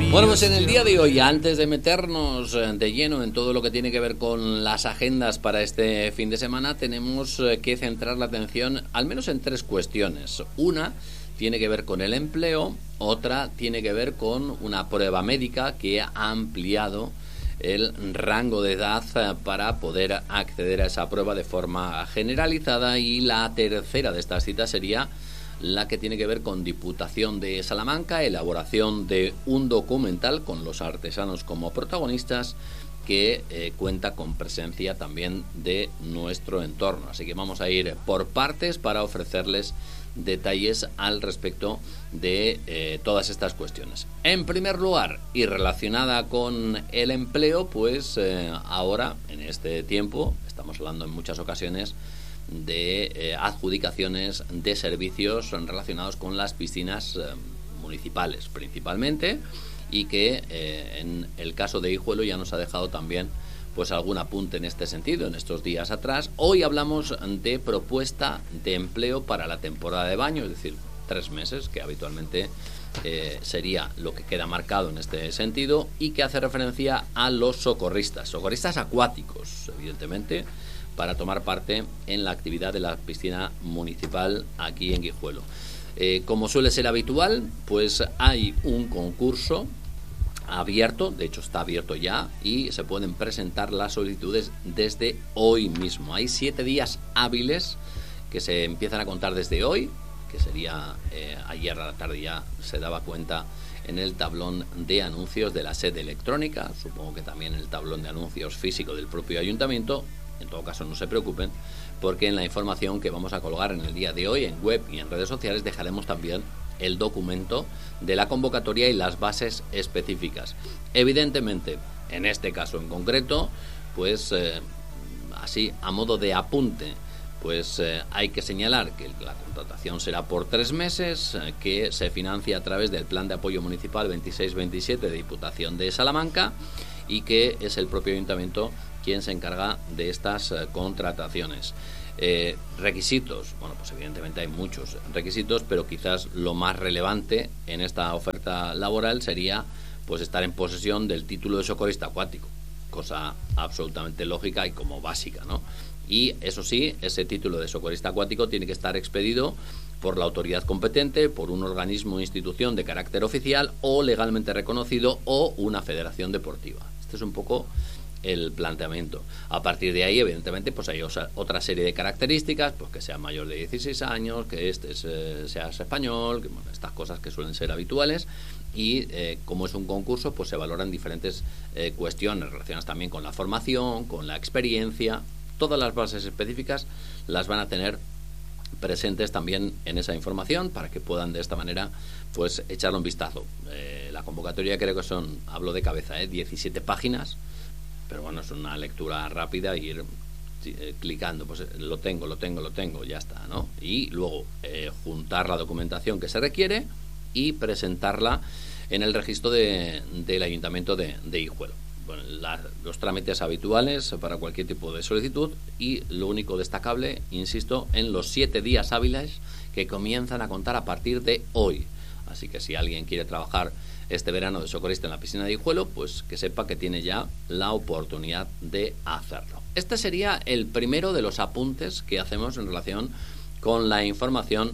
Bueno, pues en el día de hoy, antes de meternos de lleno en todo lo que tiene que ver con las agendas para este fin de semana, tenemos que centrar la atención al menos en tres cuestiones. Una tiene que ver con el empleo, otra tiene que ver con una prueba médica que ha ampliado el rango de edad para poder acceder a esa prueba de forma generalizada, y la tercera de estas citas sería la que tiene que ver con Diputación de Salamanca, elaboración de un documental con los artesanos como protagonistas que cuenta con presencia también de nuestro entorno. Así que vamos a ir por partes para ofrecerles detalles al respecto de todas estas cuestiones. En primer lugar, y relacionada con el empleo, pues ahora, en este tiempo, estamos hablando en muchas ocasiones de adjudicaciones de servicios relacionados con las piscinas municipales principalmente, y que en el caso de Guijuelo ya nos ha dejado también pues algún apunte en este sentido en estos días atrás. Hoy hablamos de propuesta de empleo para la temporada de baño, es decir, 3 meses, que habitualmente sería lo que queda marcado en este sentido, y que hace referencia a los socorristas acuáticos, evidentemente, para tomar parte en la actividad de la piscina municipal aquí en Guijuelo. Como suele ser habitual, pues hay un concurso abierto, de hecho está abierto ya, y se pueden presentar las solicitudes desde hoy mismo. Hay 7 días hábiles que se empiezan a contar desde hoy, que sería ayer a la tarde ya se daba cuenta en el tablón de anuncios de la sede electrónica, supongo que también en el tablón de anuncios físico del propio ayuntamiento. En todo caso, no se preocupen, porque en la información que vamos a colgar en el día de hoy en web y en redes sociales dejaremos también el documento de la convocatoria y las bases específicas. Evidentemente, en este caso en concreto, pues así a modo de apunte, pues hay que señalar que la contratación será por 3 meses, que se financia a través del Plan de Apoyo Municipal 26-27 de Diputación de Salamanca, y que es el propio ayuntamiento quien se encarga de estas contrataciones. Requisitos, bueno, pues evidentemente hay muchos requisitos, pero quizás lo más relevante en esta oferta laboral sería pues estar en posesión del título de socorrista acuático, cosa absolutamente lógica y como básica, ¿no? Y eso sí, ese título de socorrista acuático tiene que estar expedido por la autoridad competente, por un organismo o institución de carácter oficial o legalmente reconocido, o una federación deportiva. Este es un poco el planteamiento. A partir de ahí, evidentemente, pues hay otra serie de características, pues que sea mayor de 16 años, que seas español, que, bueno, estas cosas que suelen ser habituales, y como es un concurso, pues se valoran diferentes cuestiones relacionadas también con la formación, con la experiencia. Todas las bases específicas las van a tener presentes también en esa información, para que puedan de esta manera pues echarle un vistazo. La convocatoria creo que hablo de cabeza, 17 páginas, pero bueno, es una lectura rápida, y ir clicando, pues lo tengo, ya está, ¿no? Y luego juntar la documentación que se requiere y presentarla en el registro del Ayuntamiento de Guijuelo. Bueno, los trámites habituales para cualquier tipo de solicitud, y lo único destacable, insisto, en los 7 días hábiles que comienzan a contar a partir de hoy. Así que si alguien quiere trabajar este verano de socorrista en la piscina de Guijuelo, pues que sepa que tiene ya la oportunidad de hacerlo. Este sería el primero de los apuntes que hacemos en relación con la información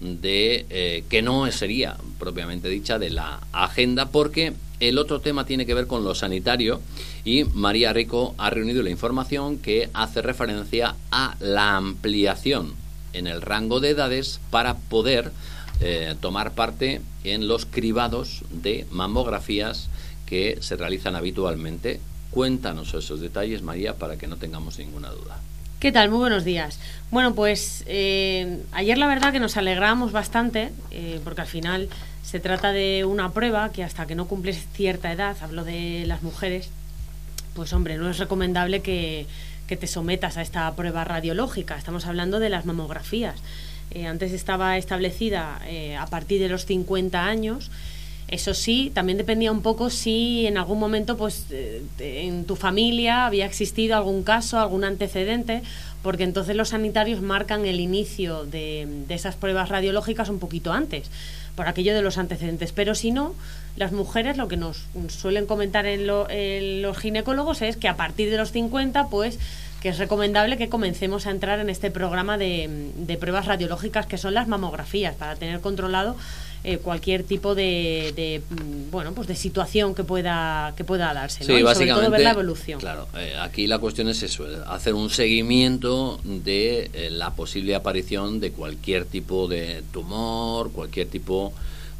de que no sería propiamente dicha de la agenda, porque el otro tema tiene que ver con lo sanitario, y María Rico ha reunido la información que hace referencia a la ampliación en el rango de edades para poder tomar parte en los cribados de mamografías que se realizan habitualmente. Cuéntanos esos detalles, María, para que no tengamos ninguna duda. ¿Qué tal? Muy buenos días. Bueno, pues ayer la verdad que nos alegramos bastante, porque al final se trata de una prueba que hasta que no cumples cierta edad, hablo de las mujeres, pues hombre, no es recomendable que te sometas a esta prueba radiológica. Estamos hablando de las mamografías. Antes estaba establecida a partir de los 50 años. Eso sí, también dependía un poco si en algún momento pues en tu familia había existido algún caso, algún antecedente, porque entonces los sanitarios marcan el inicio de esas pruebas radiológicas un poquito antes, por aquello de los antecedentes. Pero si no, las mujeres lo que nos suelen comentar en los ginecólogos es que a partir de los 50, pues que es recomendable que comencemos a entrar en este programa de pruebas radiológicas, que son las mamografías, para tener controlado cualquier tipo de situación que pueda darse, ¿no? Sí, y básicamente, sobre todo ver la evolución. Claro, aquí la cuestión es eso, hacer un seguimiento de la posible aparición de cualquier tipo de tumor, cualquier tipo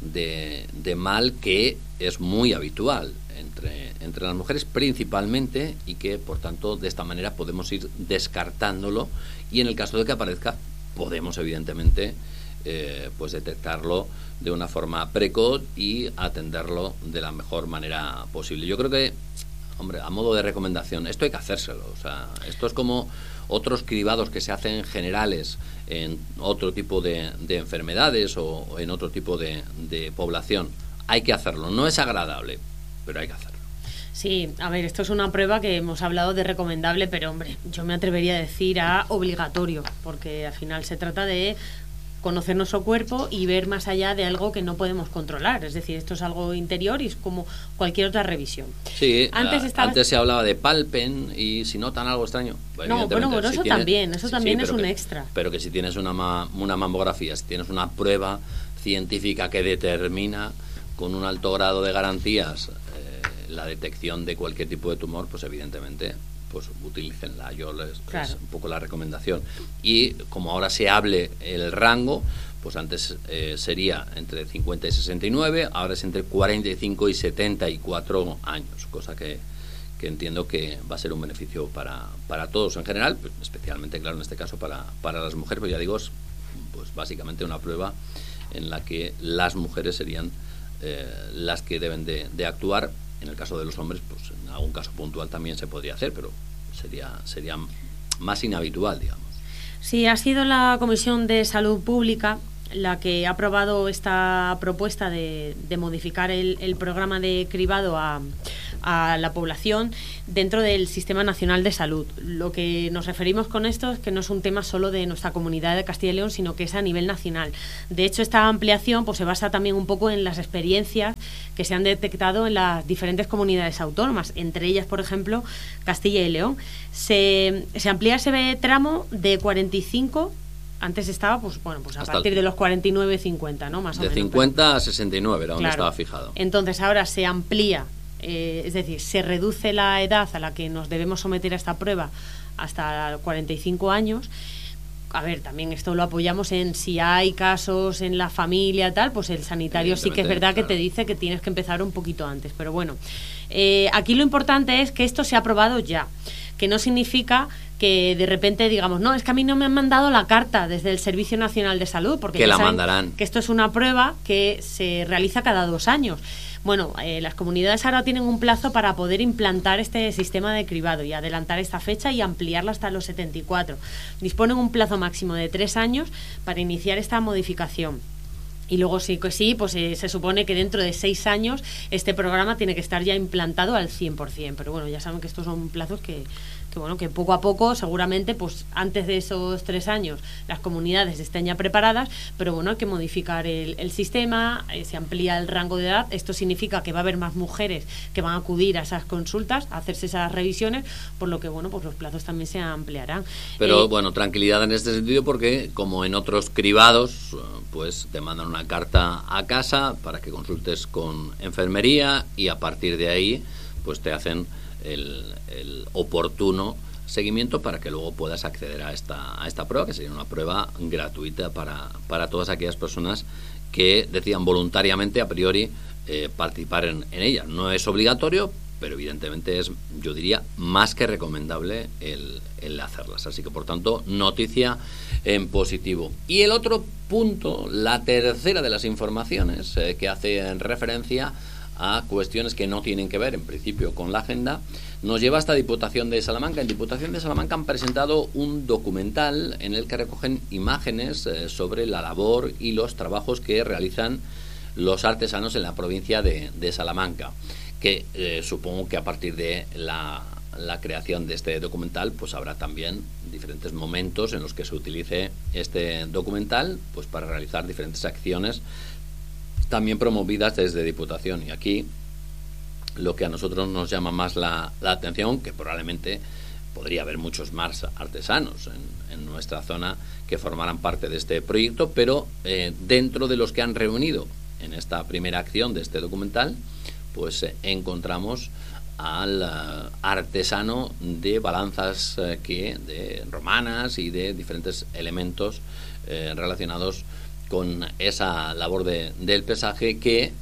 de mal que es muy habitual entre las mujeres principalmente, y que por tanto de esta manera podemos ir descartándolo, y en el caso de que aparezca podemos evidentemente pues detectarlo de una forma precoz y atenderlo de la mejor manera posible. Yo creo que, hombre, a modo de recomendación, esto hay que hacérselo. O sea, esto es como otros cribados que se hacen generales en otro tipo de enfermedades o en otro tipo de población. Hay que hacerlo. No es agradable, pero hay que hacerlo. Sí, a ver, esto es una prueba que hemos hablado de recomendable, pero hombre, yo me atrevería a decir a obligatorio, porque al final se trata de conocer nuestro cuerpo y ver más allá de algo que no podemos controlar. Es decir, esto es algo interior y es como cualquier otra revisión. Sí, antes se hablaba de palpen y si notan algo extraño. No, bueno, eso también es un extra. Pero que si tienes una mamografía, si tienes una prueba científica que determina con un alto grado de garantías la detección de cualquier tipo de tumor, pues evidentemente pues utilícenla. Es un poco la recomendación. Y como ahora se hable el rango, pues antes sería entre 50 y 69, ahora es entre 45 y 74 años, cosa que entiendo que va a ser un beneficio para todos en general, pues especialmente, claro, en este caso para las mujeres, pues ya digo, es pues básicamente una prueba en la que las mujeres serían las que deben de actuar. En el caso de los hombres, pues en algún caso puntual también se podría hacer, pero sería más inhabitual, digamos. Sí, ha sido la Comisión de Salud Pública la que ha aprobado esta propuesta de modificar el programa de cribado a la población dentro del Sistema Nacional de Salud. Lo que nos referimos con esto es que no es un tema solo de nuestra comunidad de Castilla y León, sino que es a nivel nacional. De hecho, esta ampliación pues se basa también un poco en las experiencias que se han detectado en las diferentes comunidades autónomas, entre ellas, por ejemplo, Castilla y León. Se amplía ese tramo de 45. Antes estaba, pues a partir de los 49-50, ¿no? Más o menos. De 50 a 69 era donde estaba fijado. Entonces ahora se amplía, es decir, se reduce la edad a la que nos debemos someter a esta prueba hasta 45 años. A ver, también esto lo apoyamos en si hay casos en la familia, tal, pues el sanitario sí que es verdad que te dice que tienes que empezar un poquito antes. Pero bueno, aquí lo importante es que esto se ha aprobado ya, que no significa que de repente digamos, no, es que a mí no me han mandado la carta desde el Servicio Nacional de Salud, porque que ya la saben mandarán. Que esto es una prueba que se realiza cada 2 años. Bueno, las comunidades ahora tienen un plazo para poder implantar este sistema de cribado y adelantar esta fecha y ampliarla hasta los 74. Disponen un plazo máximo de 3 años para iniciar esta modificación. Y luego sí que sí, pues se supone que dentro de 6 años este programa tiene que estar ya implantado al 100%. Pero bueno, ya saben que estos son plazos que poco a poco, seguramente, pues antes de esos 3 años, las comunidades estén ya preparadas, pero bueno, hay que modificar el sistema, se amplía el rango de edad. Esto significa que va a haber más mujeres que van a acudir a esas consultas, a hacerse esas revisiones, por lo que, bueno, pues los plazos también se ampliarán. Pero bueno, tranquilidad en este sentido, porque como en otros cribados, pues te mandan una carta a casa para que consultes con enfermería y a partir de ahí, pues te hacen el oportuno seguimiento para que luego puedas acceder a esta prueba, que sería una prueba gratuita para todas aquellas personas que decidan voluntariamente a priori participar en ella. No es obligatorio, pero evidentemente es, yo diría, más que recomendable el hacerlas. Así que, por tanto, noticia en positivo. Y el otro punto, la tercera de las informaciones que hace referencia a cuestiones que no tienen que ver, en principio, con la agenda, nos lleva hasta Diputación de Salamanca. En Diputación de Salamanca han presentado un documental en el que recogen imágenes sobre la labor y los trabajos que realizan los artesanos en la provincia de Salamanca, que supongo que a partir de la creación de este documental pues habrá también diferentes momentos en los que se utilice este documental pues para realizar diferentes acciones también promovidas desde Diputación. Y aquí lo que a nosotros nos llama más la atención, que probablemente podría haber muchos más artesanos en nuestra zona que formaran parte de este proyecto, pero dentro de los que han reunido en esta primera acción de este documental, pues encontramos al artesano de balanzas de romanas y de diferentes elementos relacionados con esa labor del pesaje que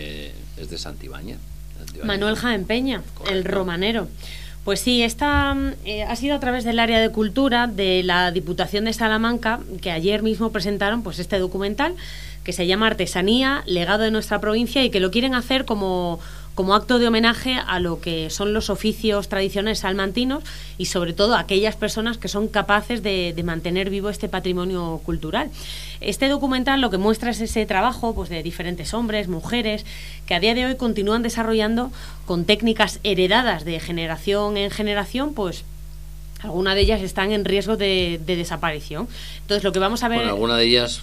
es de Santibáñez. Manuel Jaén Peña, correcto. El romanero. Pues sí, esta ha sido a través del área de cultura de la Diputación de Salamanca, que ayer mismo presentaron pues este documental que se llama Artesanía, legado de nuestra provincia, y que lo quieren hacer como acto de homenaje a lo que son los oficios tradicionales salmantinos y sobre todo a aquellas personas que son capaces de mantener vivo este patrimonio cultural. Este documental lo que muestra es ese trabajo pues de diferentes hombres, mujeres, que a día de hoy continúan desarrollando con técnicas heredadas de generación en generación, pues algunas de ellas están en riesgo de desaparición. Entonces lo que vamos a ver... Bueno, alguna de ellas...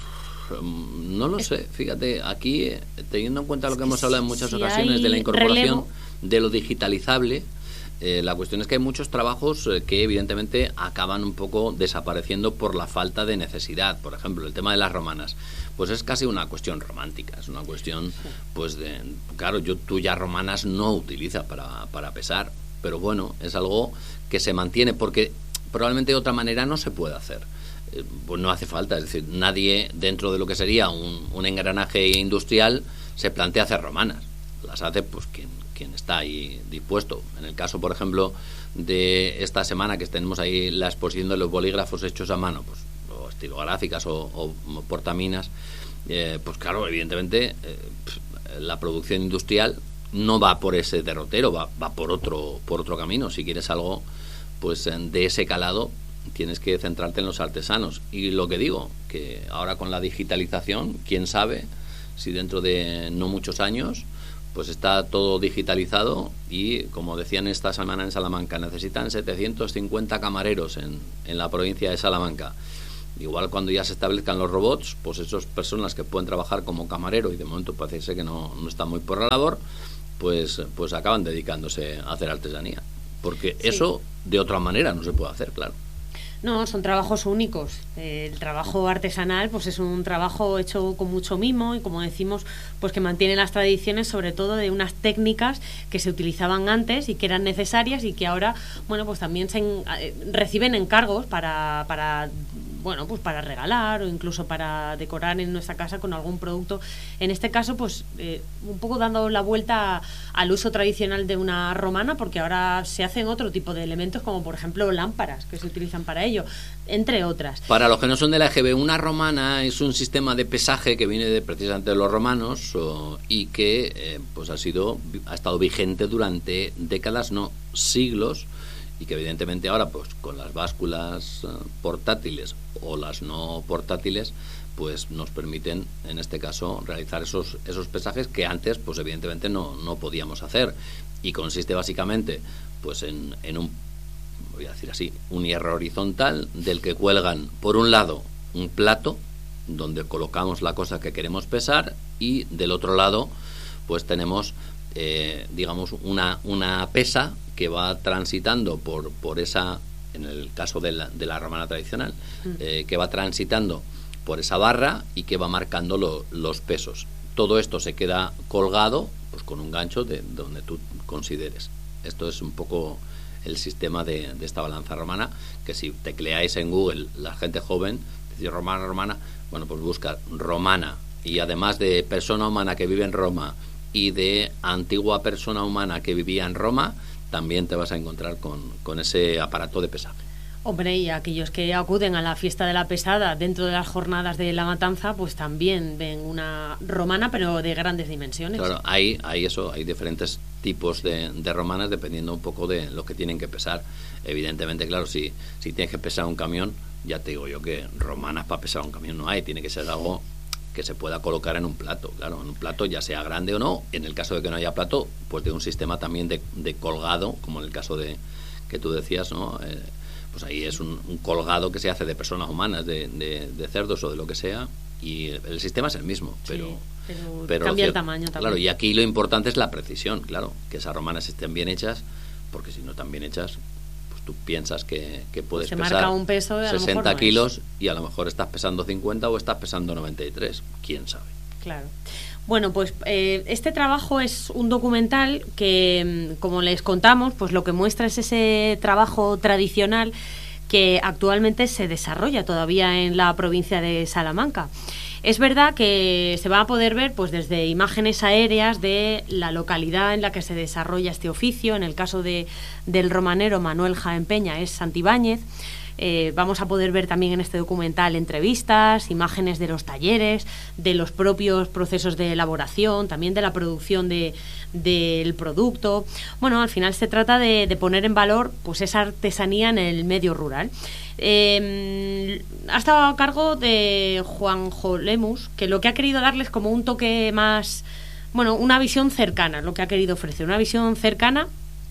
No lo sé, fíjate, aquí teniendo en cuenta lo que hemos hablado en muchas ocasiones de la incorporación de lo digitalizable, la cuestión es que hay muchos trabajos que evidentemente acaban un poco desapareciendo por la falta de necesidad. Por ejemplo, el tema de las romanas, pues es casi una cuestión romántica, es una cuestión pues de, claro, tú ya romanas no utilizas para pesar, pero bueno, es algo que se mantiene porque probablemente de otra manera no se puede hacer. Pues no hace falta, es decir, nadie dentro de lo que sería un engranaje industrial se plantea hacer romanas, las hace pues quien está ahí dispuesto. En el caso, por ejemplo, de esta semana que tenemos ahí la exposición de los bolígrafos hechos a mano, pues o estilográficas o portaminas, pues claro, evidentemente la producción industrial no va por ese derrotero, va por otro camino. Si quieres algo pues de ese calado, tienes que centrarte en los artesanos. Y lo que digo, que ahora con la digitalización, quién sabe si dentro de no muchos años pues está todo digitalizado y, como decían esta semana en Salamanca, necesitan 750 camareros en la provincia de Salamanca. Igual cuando ya se establezcan los robots, pues esas personas que pueden trabajar como camarero y de momento parece ser que no está muy por la labor, pues acaban dedicándose a hacer artesanía. Porque sí, eso de otra manera no se puede hacer, claro. No, son trabajos únicos. El trabajo artesanal pues es un trabajo hecho con mucho mimo y, como decimos, pues que mantiene las tradiciones, sobre todo de unas técnicas que se utilizaban antes y que eran necesarias y que ahora, bueno, pues también reciben encargos para bueno, pues para regalar o incluso para decorar en nuestra casa con algún producto. En este caso, pues un poco dando la vuelta al uso tradicional de una romana, porque ahora se hacen otro tipo de elementos, como por ejemplo lámparas que se utilizan para ello, entre otras. Para los que no son de la EGB, una romana es un sistema de pesaje que viene precisamente de los romanos y que pues ha estado vigente durante décadas, no siglos, y que evidentemente ahora pues con las básculas portátiles o las no portátiles pues nos permiten en este caso realizar esos pesajes que antes pues evidentemente no podíamos hacer, y consiste básicamente pues en un, voy a decir así, un hierro horizontal del que cuelgan por un lado un plato donde colocamos la cosa que queremos pesar y del otro lado pues tenemos digamos una pesa que va transitando por esa, en el caso de la romana tradicional, que va transitando por esa barra y que va marcando los pesos. Todo esto se queda colgado pues con un gancho de donde tú consideres. Esto es un poco el sistema de esta balanza romana, que si tecleáis en Google, la gente joven, decir romana, bueno, pues busca romana, y además de persona humana que vive en Roma y de antigua persona humana que vivía en Roma, también te vas a encontrar con ese aparato de pesaje. Hombre, y aquellos que acuden a la fiesta de la pesada dentro de las jornadas de la matanza, pues también ven una romana, pero de grandes dimensiones. Claro, hay diferentes tipos de romanas dependiendo un poco de lo que tienen que pesar. Evidentemente, claro, si tienes que pesar un camión, ya te digo yo que romanas para pesar un camión no hay, tiene que ser algo que se pueda colocar en un plato, claro, en un plato ya sea grande o no. En el caso de que no haya plato, pues de un sistema también de colgado, como en el caso de que tú decías, ¿no? Pues ahí es un colgado que se hace de personas humanas, de cerdos o de lo que sea, y el sistema es el mismo, pero, pero cambia el tamaño también. Claro, y aquí lo importante es la precisión, claro, que esas romanas estén bien hechas, porque si no están bien hechas, pues tú piensas que puedes se pesar marca un peso de 60 no kilos y a lo mejor estás pesando 50 o estás pesando 93, quién sabe. Claro. Bueno, pues este trabajo es un documental que, como les contamos, pues lo que muestra es ese trabajo tradicional que actualmente se desarrolla todavía en la provincia de Salamanca. Es verdad que se va a poder ver pues desde imágenes aéreas de la localidad en la que se desarrolla este oficio. En el caso del romanero Manuel Jaén Peña es Santibáñez. Vamos a poder ver también en este documental entrevistas, imágenes de los talleres, de los propios procesos de elaboración, también de la producción del producto. Bueno, al final se trata de poner en valor pues esa artesanía en el medio rural. Ha estado a cargo de Juanjo Lemus, que lo que ha querido darles como un toque más, bueno, una visión cercana, lo que ha querido ofrecer, una visión cercana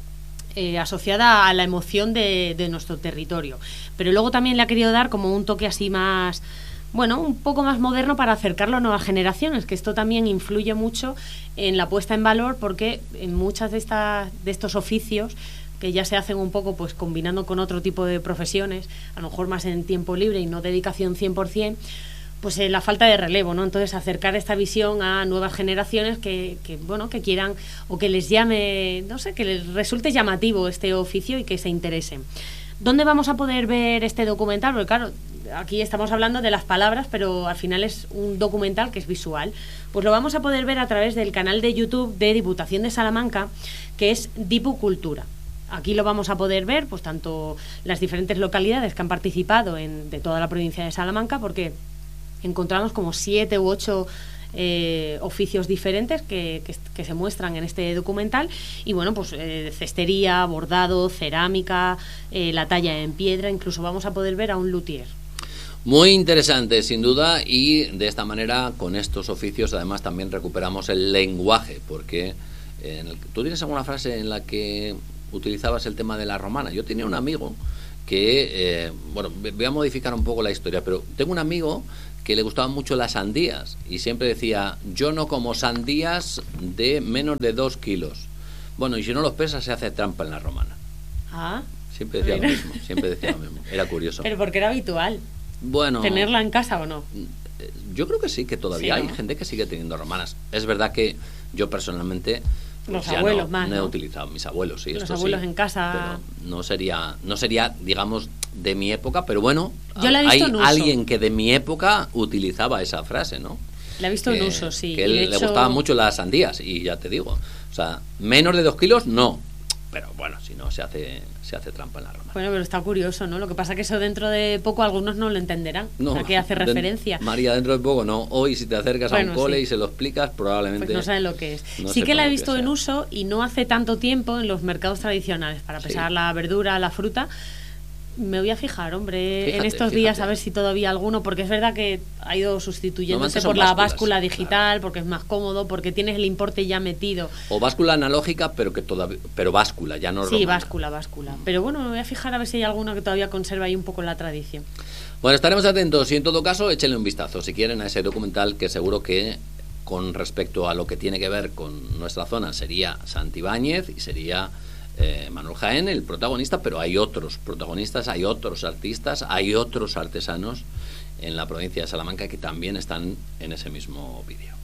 asociada a la emoción de nuestro territorio, pero luego también le ha querido dar como un toque así más, bueno, un poco más moderno para acercarlo a nuevas generaciones, que esto también influye mucho en la puesta en valor, porque en muchas de estos oficios que ya se hacen un poco pues combinando con otro tipo de profesiones, a lo mejor más en tiempo libre y no dedicación 100%, pues la falta de relevo, ¿no? Entonces acercar esta visión a nuevas generaciones que quieran o que les llame, no sé, que les resulte llamativo este oficio y que se interesen. ¿Dónde vamos a poder ver este documental? Porque claro, aquí estamos hablando de las palabras, pero al final es un documental que es visual. Pues lo vamos a poder ver a través del canal de YouTube de Diputación de Salamanca, que es Dipucultura. Aquí lo vamos a poder ver, pues tanto las diferentes localidades que han participado de toda la provincia de Salamanca, porque encontramos como 7 u 8 oficios diferentes que se muestran en este documental. Y bueno, pues cestería, bordado, cerámica, la talla en piedra, incluso vamos a poder ver a un luthier. Muy interesante, sin duda, y de esta manera, con estos oficios, además también recuperamos el lenguaje, porque ¿tú tienes alguna frase en la que utilizabas el tema de la romana? Yo tenía un amigo que, voy a modificar un poco la historia, pero tengo un amigo que le gustaban mucho las sandías y siempre decía: yo no como sandías de menos de 2 kilos. Bueno, y si no los pesas se hace trampa en la romana. Ah, siempre decía lo mismo, era curioso. Pero porque era habitual. Bueno, ¿tenerla en casa o no? Yo creo que sí, que todavía sí, ¿no? Hay gente que sigue teniendo romanas. Es verdad que yo personalmente los abuelos no he utilizado, mis abuelos, sí. Los abuelos sí, en casa. Pero no sería, digamos, de mi época, pero bueno, yo la he visto en uso. Alguien que de mi época utilizaba esa frase, ¿no? La he visto en uso, sí. Que le gustaban mucho las sandías, y ya te digo, o sea, menos de 2 kilos, no. Pero bueno, si no, se hace trampa en la romana. Bueno, pero está curioso, ¿no? Lo que pasa es que eso dentro de poco algunos no lo entenderán. No, ¿a qué hace referencia? María, dentro de poco no. Hoy si te acercas a un cole y se lo explicas, probablemente pues no saben lo que es. Sí que la he visto en uso, y no hace tanto tiempo, en los mercados tradicionales, para pesar la verdura, la fruta. Me voy a fijar, hombre, en estos días a ver si todavía alguno, porque es verdad que ha ido sustituyéndose por la báscula digital, claro, porque es más cómodo, porque tienes el importe ya metido. O báscula analógica, pero báscula, ya no. Sí, romana. Báscula. Pero bueno, me voy a fijar a ver si hay alguno que todavía conserva ahí un poco la tradición. Bueno, estaremos atentos y en todo caso échenle un vistazo si quieren a ese documental, que seguro que con respecto a lo que tiene que ver con nuestra zona sería Santibáñez y sería Manuel Jaén el protagonista, pero hay otros protagonistas, hay otros artistas, hay otros artesanos en la provincia de Salamanca que también están en ese mismo vídeo.